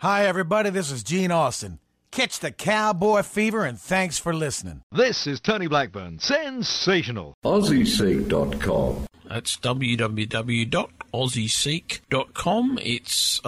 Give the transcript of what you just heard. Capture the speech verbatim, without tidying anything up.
Hi, everybody. This is Gene Austin. Catch the cowboy fever, and thanks for listening. This is Tony Blackburn. Sensational. Aussie Seek dot com. That's w w w dot aussie seek dot com. It's